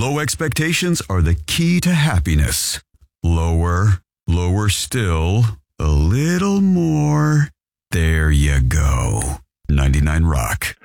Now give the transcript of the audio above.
Low expectations are the key to happiness. Lower, lower still, a little more. There you go. 99 Rock.